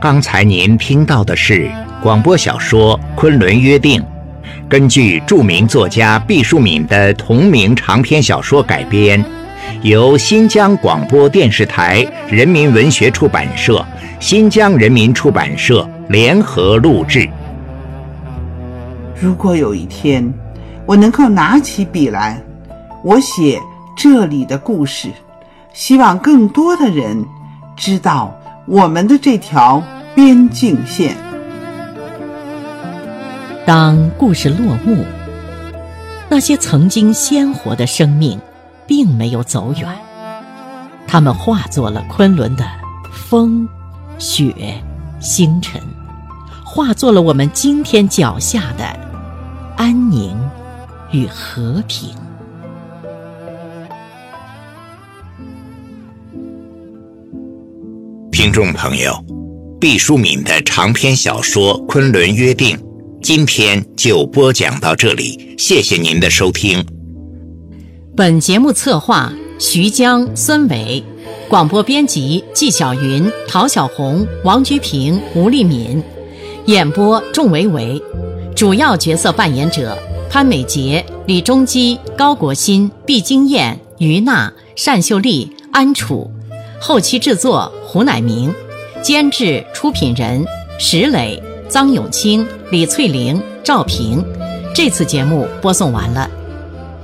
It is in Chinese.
刚才您听到的是广播小说《昆仑约定》，根据著名作家毕淑敏的同名长篇小说改编，由新疆广播电视台人民文学出版社、新疆人民出版社联合录制。 如果有一天我能够拿起笔来，我写这里的故事，希望更多的人知道我们的这条边境线。 当故事落幕，那些曾经鲜活的生命并没有走远，它们化作了昆仑的风、雪、星辰，化作了我们今天脚下的安宁与和平。 听众朋友，毕淑敏的长篇小说《昆仑约定》今天就播讲到这里，谢谢您的收听。 本节目策划徐江、孙伟，广播编辑纪晓云、陶小红、王菊平、吴丽敏，演播仲维维，主要角色扮演者潘美杰、李中基、高国新、毕金燕、于娜、单秀丽、安楚，后期制作胡乃明，监制出品人石磊、臧永清、李翠玲、赵平。这次节目播送完了。